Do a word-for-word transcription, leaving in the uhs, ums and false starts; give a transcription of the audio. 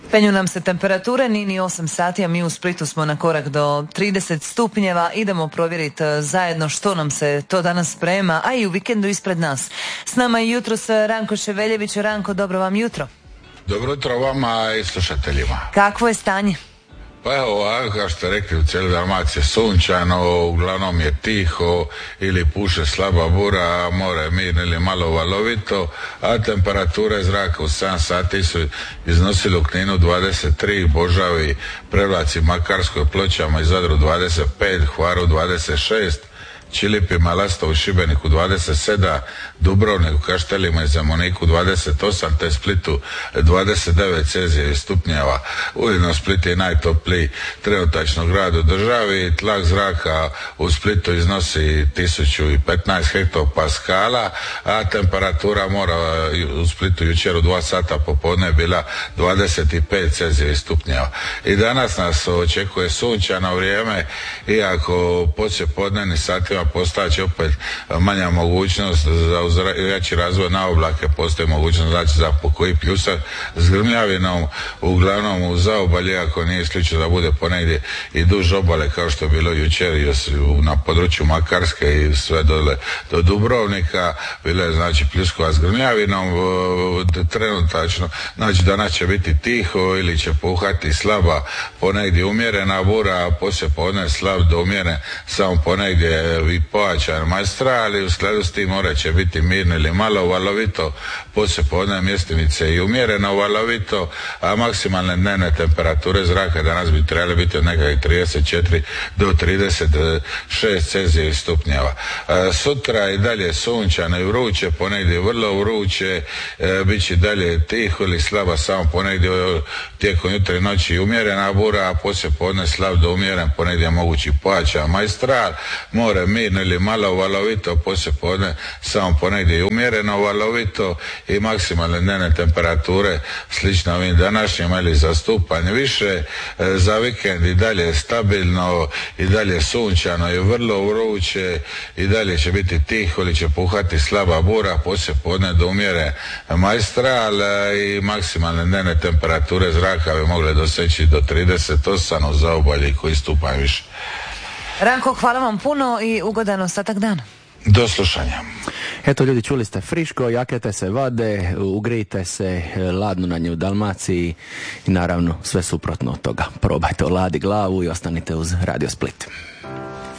Penju nam se temperature, ni ni osam sati, a mi u Splitu smo na korak do trideset stupnjeva. Idemo provjeriti zajedno što nam se to danas sprema, a i u vikendu ispred nas. S nama je jutros Ranko Ševeljević. Ranko, dobro vam jutro. Dobro jutro vama i slušateljima. Kakvo je stanje? Pa evo ovako, kao što ste rekli, u cijeloj Dalmaciji je sunčano, uglavnom je tiho ili puše slaba bura, more je mirno ili malo valovito, a temperature zraka u sedam sati su iznosili u Kninu dvadeset tri, Božavi, Prevlaci, Makarskoj, Pločama i Zadru dvadeset pet, Hvaru dvadeset šest, Čilipima, Lastovu, Šibeniku dvadeset sedam, Dubrovniku, Kaštelima i Zemuniku dvadeset osam, te Splitu dvadeset devet Celzijevih stupnjeva. Ujedno Split je najtopliji trenutačno grad u državi. Tlak zraka u Splitu iznosi tisuću petnaest hektopaskala, a temperatura mora u Splitu jučer u dva sata popodne je bila dvadeset pet Celzijevih stupnjeva. I danas nas očekuje sunčano vrijeme, iako poslijepodnevni satima postat će opet manja mogućnost za veći razvoj na oblake, postoji mogućnost znači za pokoji pljusak s grmljavinom, uglavnom u zaobalje, ako nije isključeno da bude ponegdje i duž obale kao što je bilo jučer na području Makarske i sve dole do Dubrovnika, bilo je znači pljuskova s grmljavinom. Trenutačno znači danas će biti tiho ili će puhati slaba ponegdje umjerena bura, a poslije podne slab do umjeren samo ponegdje i pojačan majstra, ali u skladu s tim more će biti mirno ili malo valovito, poslije podne mjestimice i umjereno valovito, a maksimalne dnevne temperature zraka danas bi trebale biti od nekakvih trideset četiri do trideset šest Celzijevih stupnjeva. E, sutra i dalje sunčano i vruće, ponegdje vrlo vruće, e, bit će dalje tiho ili slaba samo ponegdje tijekom jutra i noći umjerena bura, a poslije podne slab do umjeren, ponegdje mogući pojačan majstral, more mirno ili malo valovito, poslije podne samo ponegdje umjereno valovito i maksimalne dnevne temperature slično ovim današnjima ili za stupanj više. E, za vikend i dalje stabilno, i dalje sunčano i vrlo vruće, i dalje će biti tiho ili će puhati slaba bura, poslije podne do umjeren majstral i maksimalne dnevne temperature zraka bi mogle doseći do trideset osam u zaobalji koji stupanj više. Ranko, hvala vam puno i ugodan ostatak dana. Do slušanja. Eto ljudi, čuli ste friško, jakete se vade, ugrijte se, ladno na nju u Dalmaciji i naravno sve suprotno od toga. Probajte, oladi glavu i ostanite uz Radio Split.